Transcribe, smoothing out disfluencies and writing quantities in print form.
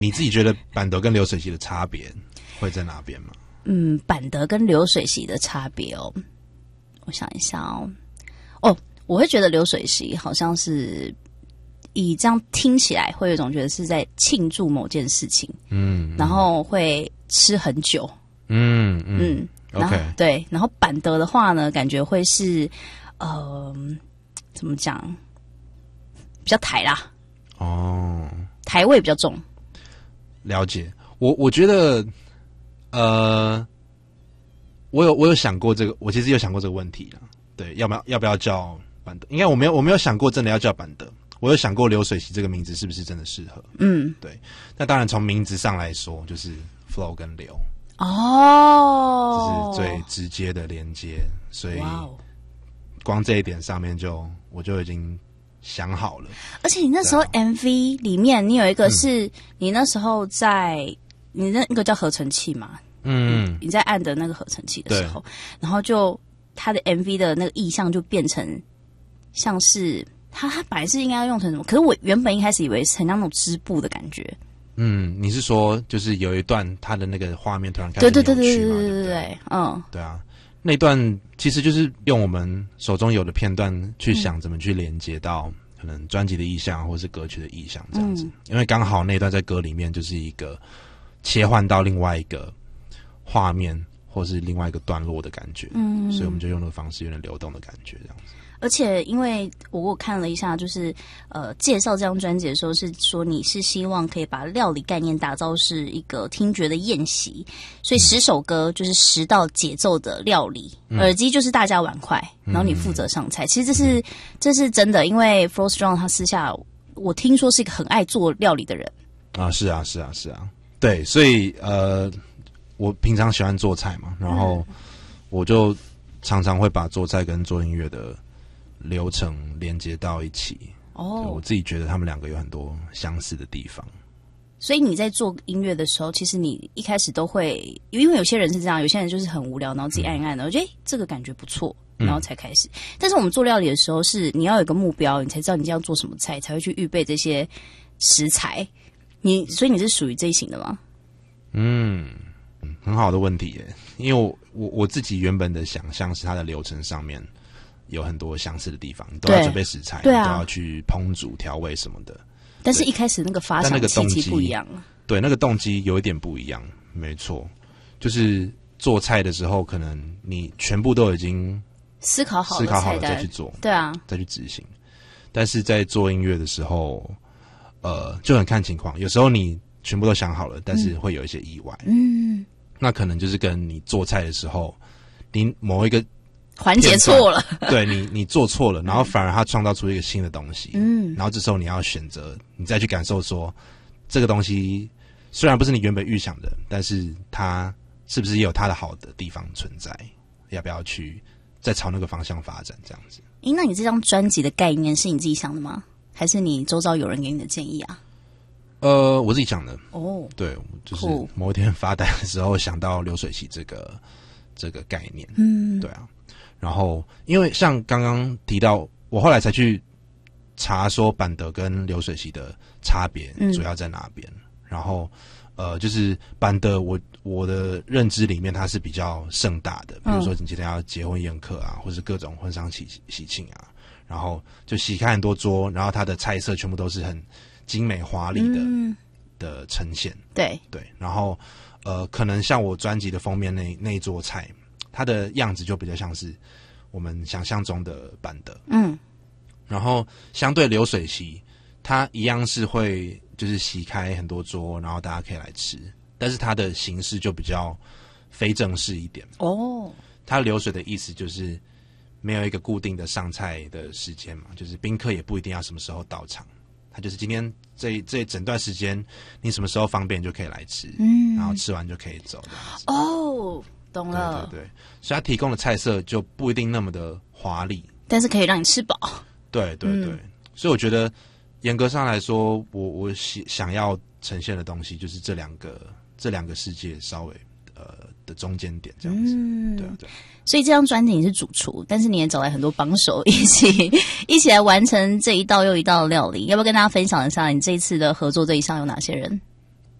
你自己觉得板德跟流水席的差别会在哪边吗？ 板德跟流水席的差别哦，我想一下哦，我会觉得流水席好像是以这样听起来会有一种觉得是在庆祝某件事情，然后会吃很久，然后 OK 对，然后板德的话呢，感觉会是怎么讲，比较台啦，台味比较重。 了解，我觉得，我有想过这个，我其实有想过这个问题了。对，要不要叫板德？应该我没有想过真的要叫板德，我有想过流水席这个名字是不是真的适合？对。那当然从名字上来说，就是 flow 跟流，这是最直接的连接，所以光这一点上面我就已经想好了。而且你那时候 MV 里面，你有一个是你那时候在你那个叫合成器嘛？你在按的那个合成器的时候，然后就它的 MV 的那个意象就变成像是它本来是应该要用成什么？可是我原本一开始以为是很像那种织布的感觉。 你是说就是有一段它的那个画面突然开始扭曲嘛？对，对啊。那段其实就是用我们手中有的片段去想怎么去连接到可能专辑的意象或是歌曲的意象这样子，因为刚好那段在歌里面就是一个切换到另外一个画面或是另外一个段落的感觉，所以我们就用那个方式有点流动的感觉这样子。 而且因为我看了一下，就是介绍这张专辑的时候是说你是希望可以把料理概念打造是一个听觉的宴席，所以10首歌就是10道节奏的料理，耳机就是大家碗筷，然后你负责上菜。其实这是真的，因为 Flo Strong 他私下我听说是一个很爱做料理的人啊，是啊，对，所以我平常喜欢做菜嘛，然后我就常常会把做菜跟做音乐的流程连接到一起。我自己觉得他们两个有很多相似的地方。 所以你在做音乐的时候，其实你一开始都会，因为有些人是这样，有些人就是很无聊，然后自己按一按，然后觉得这个感觉不错，然后才开始。但是我们做料理的时候，是你要有个目标，你才知道你要做什么菜，才会去预备这些食材。所以你是属于这一型的吗？ 很好的问题耶，因为我自己原本的想象是它的流程上面有很多相似的地方，你都要准备食材，对啊，你都要去烹煮调味什么的。 但是一开始那个发想契机不一样， 对，那个动机有一点不一样，没错，就是做菜的时候，可能你全部都已经思考好了再去做， 对啊， 再去执行。但是在做音乐的时候，就很看情况，有时候你全部都想好了，但是会有一些意外，那可能就是跟你做菜的时候，你某一个环节错了， 对，你做错了，然后反而它创造出一个新的东西，然后这时候你要选择，你再去感受说，这个东西虽然不是你原本预想的，但是它是不是也有它的好的地方存在？要不要去再朝那个方向发展？这样子。 那你这张专辑的概念是你自己想的吗？还是你周遭有人给你的建议啊？ 我自己想的。对，就是某一天发呆的时候想到流水席这个概念。对啊。然后，因为像刚刚提到，我后来才去查说板德跟流水席的差别主要在哪边。然后，就是板德，我的认知里面它是比较盛大的，比如说你今天要结婚宴客啊，或是各种婚丧喜庆啊，然后就席开很多桌，然后它的菜色全部都是很精美华丽的呈现。对，然后可能像我专辑的封面那一桌菜。它的样子就比较像是我们想象中的板德，然后相对流水席，它一样是会就是席开很多桌，然后大家可以来吃，但是它的形式就比较非正式一点。它流水的意思就是没有一个固定的上菜的时间嘛，就是宾客也不一定要什么时候到场，它就是今天这整段时间你什么时候方便就可以来吃，然后吃完就可以走这样子。 懂了， 对，所以他提供的菜色就不一定那么的华丽， 但是可以让你吃饱。对， 所以我觉得严格上来说，我想要呈现的东西就是这两个世界稍微的中间点这样子。对。 所以这张专辑你是主厨，但是你也找来很多帮手一起来完成这一道又一道的料理。要不要跟大家分享一下你这一次的合作对象有哪些人？